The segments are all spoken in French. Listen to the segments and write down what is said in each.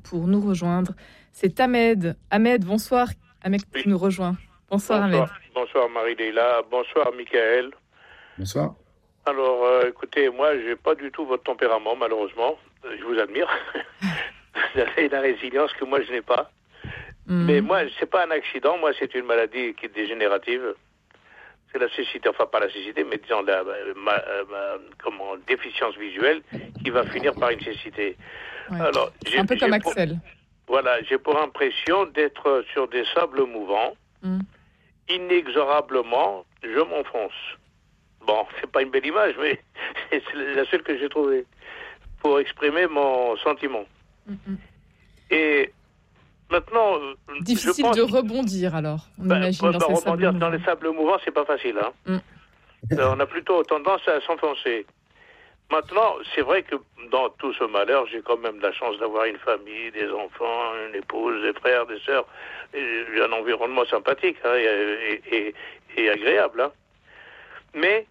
pour nous rejoindre. C'est Ahmed. Ahmed, bonsoir. Ahmed qui nous rejoint. Bonsoir Ahmed. Bonsoir Marie-Léla. Bonsoir Michael. Bonsoir. Alors, écoutez, moi, j'ai pas du tout votre tempérament, malheureusement. Je vous admire. Vous avez la résilience que moi, je n'ai pas. Mais moi, c'est pas un accident. Moi, c'est une maladie qui est dégénérative. C'est la cécité, enfin pas la cécité, mais disons comment, déficience visuelle qui va finir par une cécité. Ouais. Alors, un peu comme Axel. Voilà, j'ai pour impression d'être sur des sables mouvants. Inexorablement, je m'enfonce. Bon, c'est pas une belle image, mais c'est la seule que j'ai trouvée pour exprimer mon sentiment. Et maintenant, difficile de rebondir alors. On imagine dans ces rebondir dans les sables mouvants, c'est pas facile. Hein. On a plutôt tendance à s'enfoncer. Maintenant, c'est vrai que dans tout ce malheur, j'ai quand même la chance d'avoir une famille, des enfants, une épouse, des frères, des sœurs, et un environnement sympathique et agréable. Hein. Mais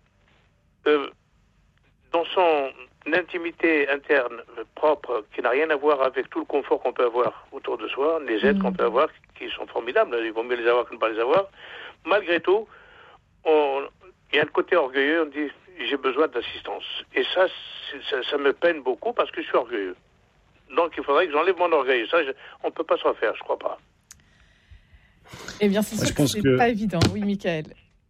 dans son intimité interne propre, qui n'a rien à voir avec tout le confort qu'on peut avoir autour de soi, les aides qu'on peut avoir, qui sont formidables, il vaut mieux les avoir que ne pas les avoir, malgré tout, il y a le côté orgueilleux, on dit j'ai besoin d'assistance. Et ça me peine beaucoup parce que je suis orgueilleux. Donc il faudrait que j'enlève mon orgueil. Ça, on ne peut pas se refaire, je crois pas. Eh bien, c'est sûr que c'est pas évident. Oui, Michael.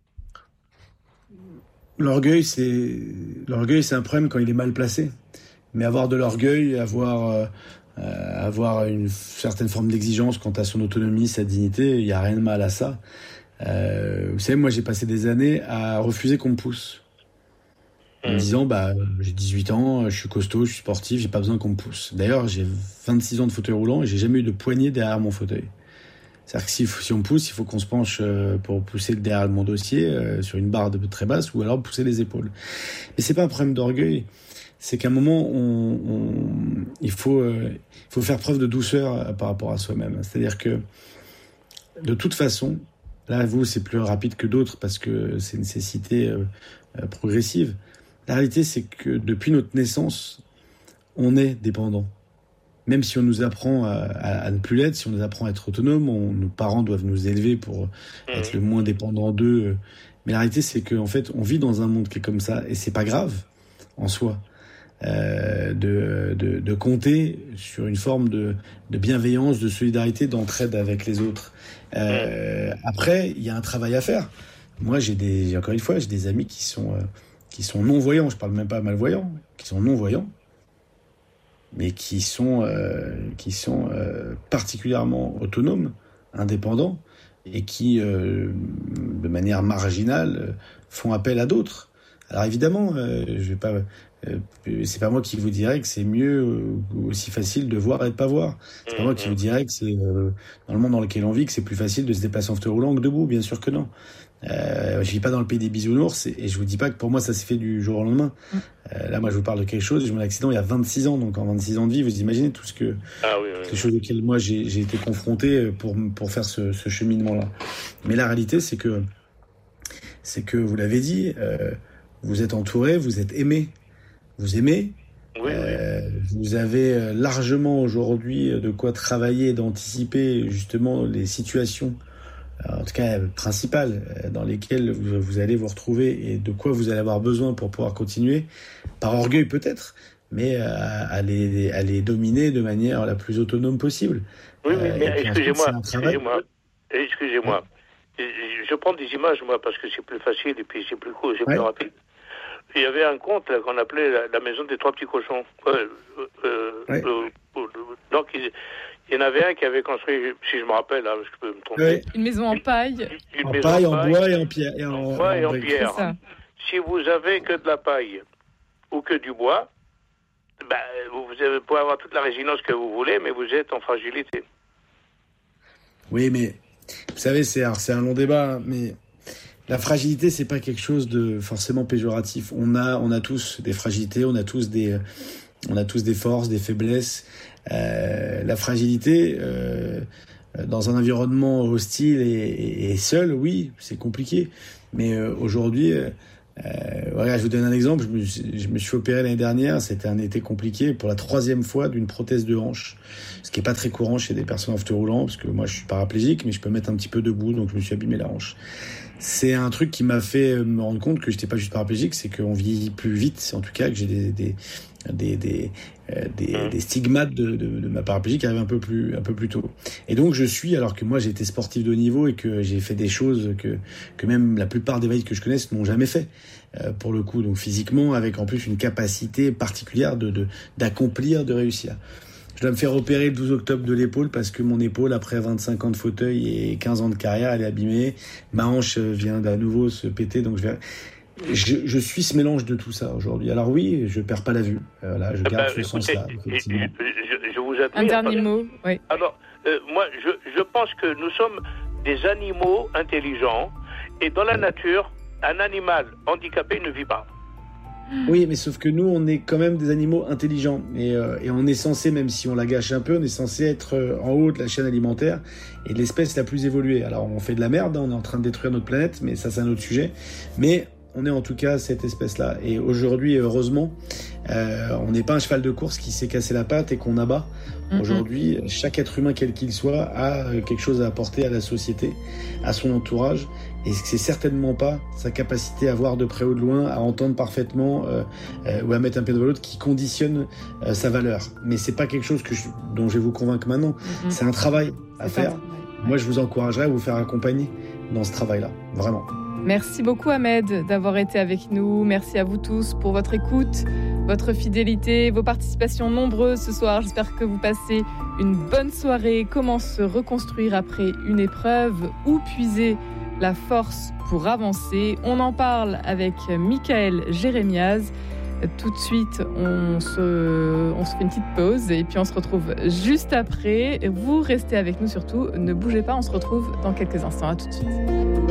L'orgueil, c'est un problème quand il est mal placé. Mais avoir de l'orgueil, avoir une certaine forme d'exigence quant à son autonomie, sa dignité, il n'y a rien de mal à ça. Vous savez, moi, j'ai passé des années à refuser qu'on me pousse. En me disant, j'ai 18 ans, je suis costaud, je suis sportif, j'ai pas besoin qu'on me pousse. D'ailleurs, j'ai 26 ans de fauteuil roulant et j'ai jamais eu de poignée derrière mon fauteuil. C'est-à-dire que si on pousse, il faut qu'on se penche pour pousser derrière mon dossier sur une barre très basse ou alors pousser les épaules. Mais c'est pas un problème d'orgueil. C'est qu'à un moment, il faut faire preuve de douceur par rapport à soi-même. C'est-à-dire que, de toute façon, là, vous, c'est plus rapide que d'autres parce que c'est une cécité progressive. La réalité, c'est que depuis notre naissance, on est dépendant. Même si on nous apprend à ne plus l'être, si on nous apprend à être autonome, nos parents doivent nous élever pour être le moins dépendant d'eux. Mais la réalité, c'est qu'en fait, on vit dans un monde qui est comme ça, et c'est pas grave en soi de compter sur une forme de bienveillance, de solidarité, d'entraide avec les autres. Après, il y a un travail à faire. Moi, encore une fois, j'ai des amis qui sont non-voyants. Je parle même pas malvoyants, qui sont non-voyants, mais qui sont particulièrement autonomes, indépendants, et qui, de manière marginale, font appel à d'autres. Alors évidemment, c'est pas moi qui vous dirais que c'est mieux ou aussi facile de voir et de pas voir. C'est pas moi qui vous dirais que c'est dans le monde dans lequel on vit que c'est plus facile de se déplacer en fauteuil roulant que debout. Bien sûr que non. Je vis pas dans le pays des bisounours et je vous dis pas que pour moi ça s'est fait du jour au lendemain. Là, moi, je vous parle de quelque chose. J'ai eu mon accident il y a 26 ans, donc en 26 ans de vie, vous imaginez tout les choses auxquelles moi j'ai été confronté pour faire ce cheminement-là. Mais la réalité, c'est que vous l'avez dit, vous êtes entouré, vous êtes aimé, vous aimez. Vous avez largement aujourd'hui de quoi travailler, d'anticiper justement les situations, en tout cas principales, dans lesquelles vous allez vous retrouver et de quoi vous allez avoir besoin pour pouvoir continuer, par orgueil peut-être, mais à les dominer de manière la plus autonome possible. Oui, mais excusez-moi. Je prends des images, moi, parce que c'est plus facile et puis c'est plus court, c'est plus rapide. Il y avait un conte là, qu'on appelait la maison des trois petits cochons. Donc, il y en avait un qui avait construit, si je me rappelle, hein, je peux me tromper. Une maison en paille. En bois et en pierre. En bois et en pierre. Si vous avez que de la paille ou que du bois, vous pouvez avoir toute la résilience que vous voulez, mais vous êtes en fragilité. Oui, mais vous savez, c'est un long débat, mais la fragilité, c'est pas quelque chose de forcément péjoratif. On a tous des fragilités, on a tous des forces, des faiblesses. La fragilité, dans un environnement hostile et seul, oui, c'est compliqué. Mais aujourd'hui, Voilà, je vous donne un exemple. Je me suis opéré l'année dernière. C'était un été compliqué pour la 3e fois d'une prothèse de hanche, ce qui est pas très courant chez des personnes en fauteuil roulant, parce que moi je suis paraplégique, mais je peux mettre un petit peu debout, donc je me suis abîmé la hanche. C'est un truc qui m'a fait me rendre compte que j'étais pas juste paraplégique, c'est qu'on vieillit plus vite, en tout cas que j'ai des stigmates de ma paraplégie qui arrivent un peu plus tôt. Et donc alors que moi j'ai été sportif de haut niveau et que j'ai fait des choses que même la plupart des valides que je connaisse n'ont jamais fait, pour le coup, donc physiquement, avec en plus une capacité particulière d'accomplir, de réussir. Je dois me faire opérer le 12 octobre de l'épaule parce que mon épaule, après 25 ans de fauteuil et 15 ans de carrière, elle est abîmée. Ma hanche vient d'à nouveau se péter, donc je suis ce mélange de tout ça aujourd'hui. Alors oui, je perds pas la vue. Là, je garde ce sens-là. Je vous admire. Un dernier mot, oui. Alors, moi, je pense que nous sommes des animaux intelligents et dans la nature, un animal handicapé ne vit pas. Oui, mais sauf que nous, on est quand même des animaux intelligents. Et on est censé, même si on la gâche un peu, on est censé être en haut de la chaîne alimentaire et de l'espèce la plus évoluée. Alors, on fait de la merde, on est en train de détruire notre planète, mais ça, c'est un autre sujet. Mais on est en tout cas cette espèce-là. Et aujourd'hui, heureusement, on n'est pas un cheval de course qui s'est cassé la patte et qu'on abat. Aujourd'hui, chaque être humain, quel qu'il soit, a quelque chose à apporter à la société, à son entourage. Et c'est certainement pas sa capacité à voir de près ou de loin, à entendre parfaitement ou à mettre un pied devant l'autre qui conditionne sa valeur. Mais c'est pas quelque chose dont je vais vous convaincre maintenant. C'est un travail à faire. Moi, je vous encouragerais à vous faire accompagner dans ce travail-là, vraiment. Merci beaucoup Ahmed d'avoir été avec nous. Merci à vous tous pour votre écoute, votre fidélité, vos participations nombreuses ce soir. J'espère que vous passez une bonne soirée. Comment se reconstruire après une épreuve? Où puiser la force pour avancer? On en parle avec Michael Jérémiaz. Tout de suite, on se fait une petite pause et puis on se retrouve juste après. Vous restez avec nous surtout, ne bougez pas, on se retrouve dans quelques instants. À tout de suite.